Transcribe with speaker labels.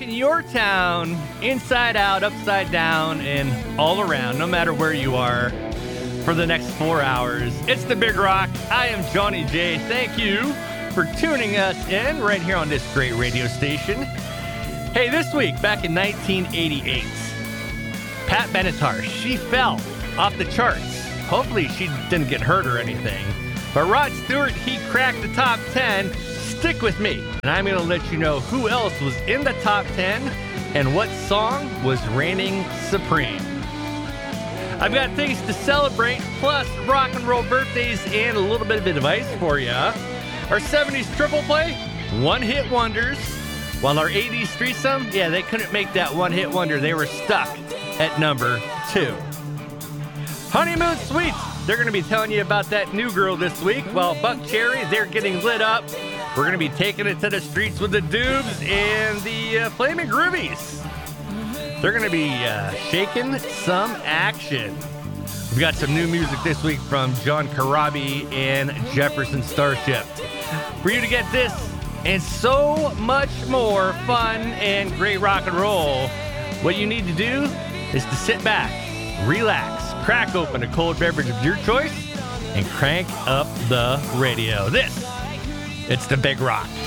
Speaker 1: rocking your town inside out, upside down, and all around, no matter where you are, for the next 4 hours. It's The Big Rock. I am Johnny J. Thank you for tuning us in right here on this great radio station. Hey, this week, back in 1988, Pat Benatar, she fell off the charts. Hopefully she didn't get hurt or anything. But Rod Stewart, he cracked the top 10. Stick with me, and I'm going to let you know who else was in the top 10 and what song was reigning supreme. I've got things to celebrate, plus rock and roll birthdays and a little bit of advice for you. Our 70s triple play, one-hit wonders, while our 80s threesome, yeah, they couldn't make that one-hit wonder. They were stuck at number 2. Honeymoon Suites, they're going to be telling you about that new girl this week, while Buck Cherry, they're getting lit up. We're going to be taking it to the streets with the Dubs and the Flamin' Groovies. They're going to be shaking some action. We've got some new music this week from John Corabi and Jefferson Starship. For you to get this and so much more fun and great rock and roll, what you need to do is to sit back, relax, crack open a cold beverage of your choice, and crank up the radio. It's The Big Rock.